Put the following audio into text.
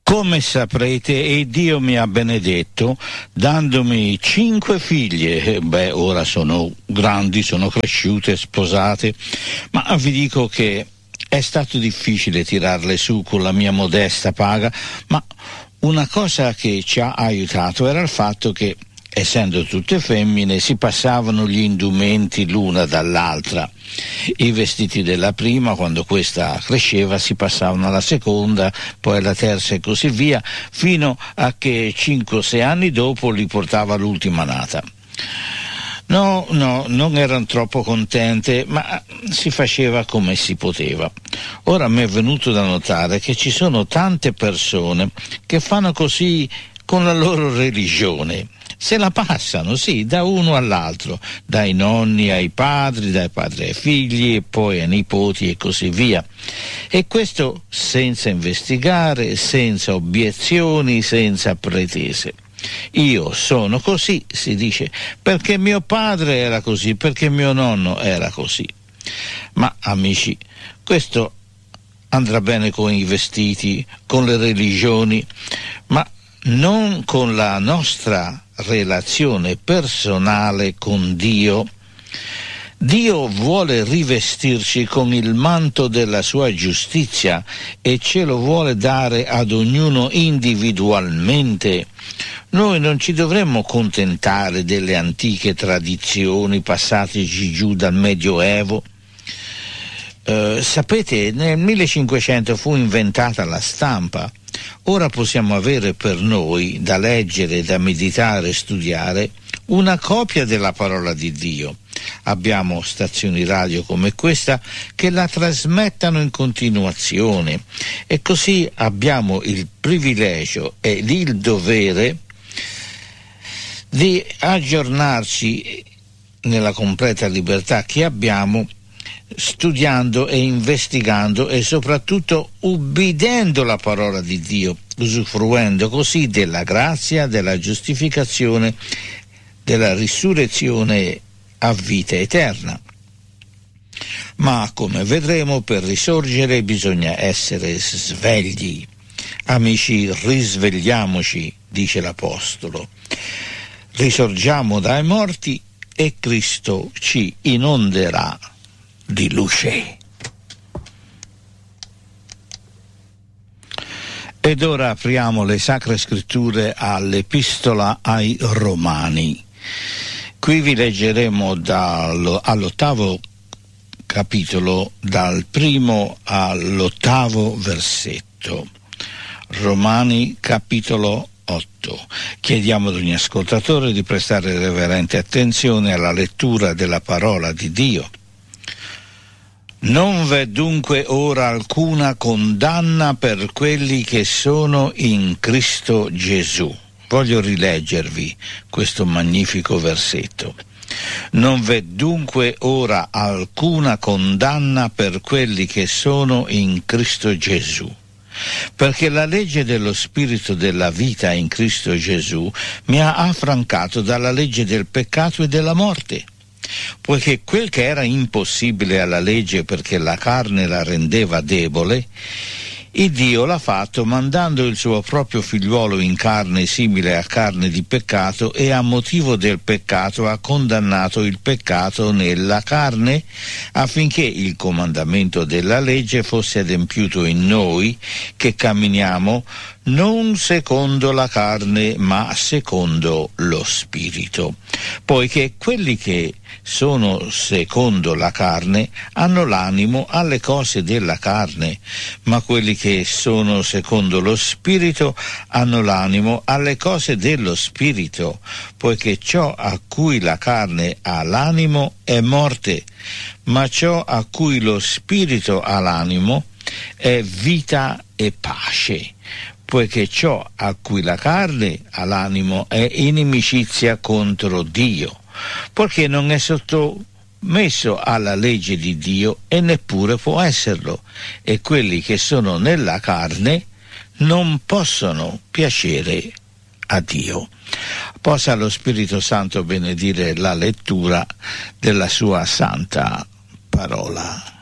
Come saprete, Dio mi ha benedetto dandomi 5 figlie. Ora sono grandi, sono cresciute, sposate, ma vi dico che è stato difficile tirarle su con la mia modesta paga, ma una cosa che ci ha aiutato era il fatto che, essendo tutte femmine, si passavano gli indumenti l'una dall'altra. I vestiti della prima, quando questa cresceva, si passavano alla seconda, poi alla terza e così via, fino a che 5 o 6 anni dopo li portava l'ultima nata. No, non erano troppo contente, ma si faceva come si poteva. Ora mi è venuto da notare che ci sono tante persone che fanno così con la loro religione. Se la passano, sì, da uno all'altro, dai nonni ai padri, dai padri ai figli e poi ai nipoti e così via. E questo senza investigare, senza obiezioni, senza pretese. Io sono così, si dice, perché mio padre era così, perché mio nonno era così. Ma amici, questo andrà bene con i vestiti, con le religioni, ma non con la nostra relazione personale con Dio. Dio vuole rivestirci con il manto della sua giustizia e ce lo vuole dare ad ognuno individualmente. Noi non ci dovremmo contentare delle antiche tradizioni passateci giù dal Medioevo. Sapete, nel 1500 fu inventata la stampa. Ora possiamo avere per noi, da leggere, da meditare e studiare, una copia della parola di Dio. Abbiamo stazioni radio come questa che la trasmettano in continuazione e così abbiamo il privilegio e il dovere di aggiornarci nella completa libertà che abbiamo, studiando e investigando e soprattutto ubbidendo la parola di Dio, usufruendo così della grazia, della giustificazione, della risurrezione a vita eterna. Ma come vedremo, per risorgere bisogna essere svegli. Amici, risvegliamoci, dice l'Apostolo. Risorgiamo dai morti e Cristo ci inonderà di luce. Ed ora apriamo le Sacre Scritture all'Epistola ai Romani. Qui vi leggeremo all'ottavo capitolo, dal 1 all'8 versetto. Romani capitolo 8. Chiediamo ad ogni ascoltatore di prestare reverente attenzione alla lettura della parola di Dio. Non v'è dunque ora alcuna condanna per quelli che sono in Cristo Gesù. Voglio rileggervi questo magnifico versetto. Non v'è dunque ora alcuna condanna per quelli che sono in Cristo Gesù. Perché la legge dello Spirito della vita in Cristo Gesù mi ha affrancato dalla legge del peccato e della morte. Poiché quel che era impossibile alla legge perché la carne la rendeva debole, il Dio l'ha fatto mandando il suo proprio figliuolo in carne simile a carne di peccato, e a motivo del peccato ha condannato il peccato nella carne, affinché il comandamento della legge fosse adempiuto in noi che camminiamo non secondo la carne ma secondo lo Spirito. Poiché quelli che sono secondo la carne hanno l'animo alle cose della carne, ma quelli che sono secondo lo Spirito hanno l'animo alle cose dello Spirito, poiché ciò a cui la carne ha l'animo è morte, ma ciò a cui lo Spirito ha l'animo è vita e pace. Poiché ciò a cui la carne ha l'animo è inimicizia contro Dio, perché non è sottomesso alla legge di Dio e neppure può esserlo, e quelli che sono nella carne non possono piacere a Dio. Possa lo Spirito Santo benedire la lettura della sua santa parola.